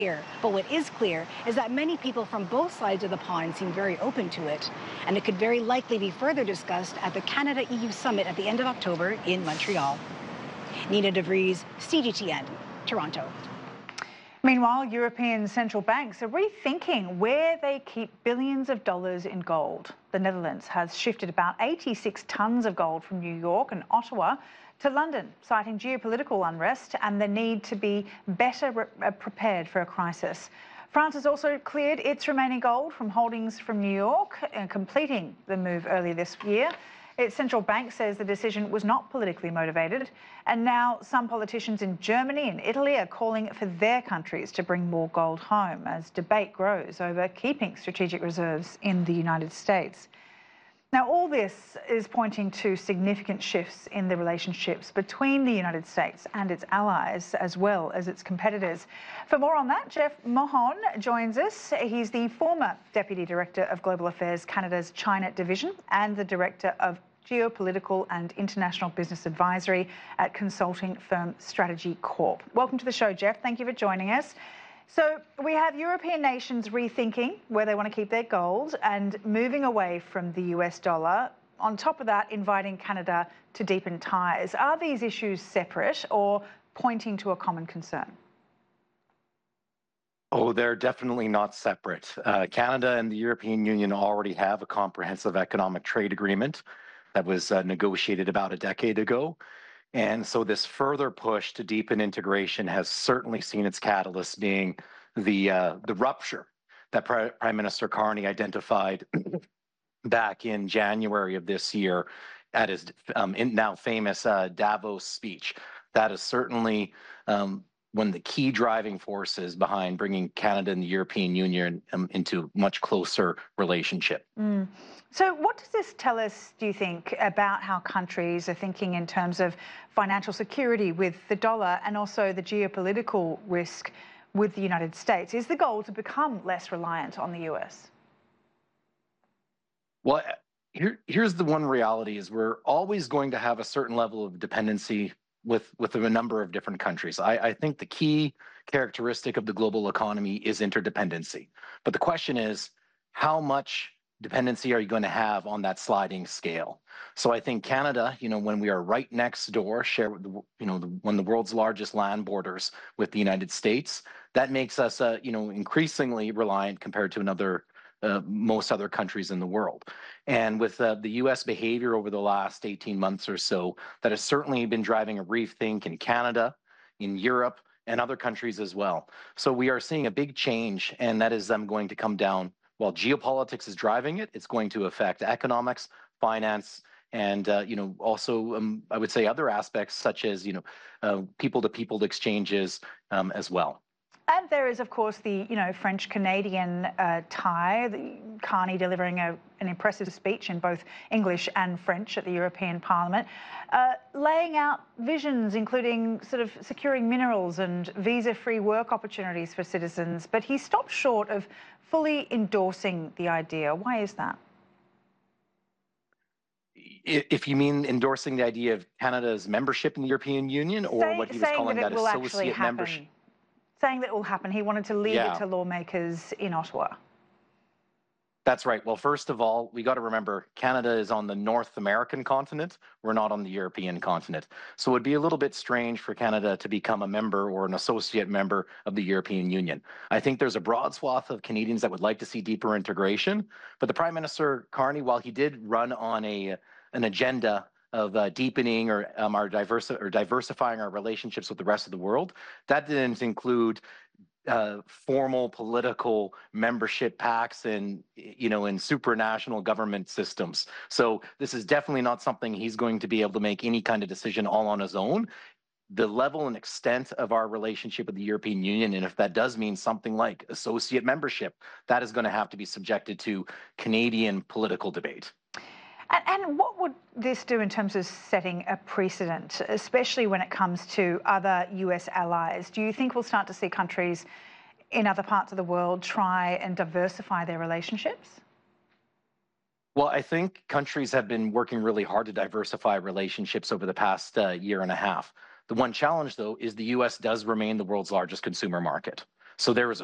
But what is clear is that many people from both sides of the pond seem very open to it, and it could very likely be further discussed at the Canada-EU summit at the end of October in Montreal. Nina DeVries, CGTN, Toronto. Meanwhile, European central banks are rethinking where they keep billions of dollars in gold. The Netherlands has shifted about 86 tonnes of gold from New York and Ottawa to London, citing geopolitical unrest and the need to be better prepared for a crisis. France has also cleared its remaining gold from holdings from New York, completing the move earlier this year. Its central bank says the decision was not politically motivated, and now some politicians in Germany and Italy are calling for their countries to bring more gold home as debate grows over keeping strategic reserves in the United States. Now, all this is pointing to significant shifts in the relationships between the United States and its allies, as well as its competitors. For more on that, Jeff Mohon joins us. He's the former Deputy Director of Global Affairs Canada's China Division and the Director of Geopolitical and International Business Advisory at consulting firm Strategy Corp. Welcome to the show, Jeff. Thank you for joining us. So we have European nations rethinking where they want to keep their gold and moving away from the US dollar. On top of that, inviting Canada to deepen ties. Are these issues separate or pointing to a common concern? Oh, they're definitely not separate. Canada and the European Union already have a comprehensive economic trade agreement that was negotiated about a decade ago. And so this further push to deepen integration has certainly seen its catalyst being the rupture that Prime Minister Carney identified back in January of this year at his now famous Davos speech. That is certainly one of the key driving forces behind bringing Canada and the European Union into a much closer relationship. So what does this tell us, do you think, about how countries are thinking in terms of financial security with the dollar and also the geopolitical risk with the United States? Is the goal to become less reliant on the US? Well, here's the one reality is we're always going to have a certain level of dependency with a number of different countries. I think the key characteristic of the global economy is interdependency. But the question is, how much dependency are you going to have on that sliding scale? So I think Canada, when we are right next door, share, one of the world's largest land borders with the United States, that makes us, increasingly reliant compared to most other countries in the world. And with the U.S. behavior over the last 18 months or so, that has certainly been driving a rethink in Canada, in Europe, and other countries as well. So we are seeing a big change, and that is going to come down. While geopolitics is driving it, it's going to affect economics, finance, and also I would say other aspects such as people-to-people exchanges as well. And there is, of course, the French-Canadian tie. Carney delivering an impressive speech in both English and French at the European Parliament, laying out visions, including sort of securing minerals and visa-free work opportunities for citizens. But he stopped short of fully endorsing the idea. Why is that? If you mean endorsing the idea of Canada's membership in the European Union, or what he was calling that associate membership? Saying that it will happen. He wanted to leave it to lawmakers in Ottawa. That's right. Well, first of all, we got to remember Canada is on the North American continent. We're not on the European continent. So it would be a little bit strange for Canada to become a member or an associate member of the European Union. I think there's a broad swath of Canadians that would like to see deeper integration. But the Prime Minister Carney, while he did run on an agenda of deepening or diversifying our relationships with the rest of the world, that didn't include formal political membership pacts and in supranational government systems. So this is definitely not something he's going to be able to make any kind of decision all on his own. The level and extent of our relationship with the European Union, and if that does mean something like associate membership, that is going to have to be subjected to Canadian political debate. And what would this do in terms of setting a precedent, especially when it comes to other US allies? Do you think we'll start to see countries in other parts of the world try and diversify their relationships? Well, I think countries have been working really hard to diversify relationships over the past year and a half. The one challenge, though, is the US does remain the world's largest consumer market. So there was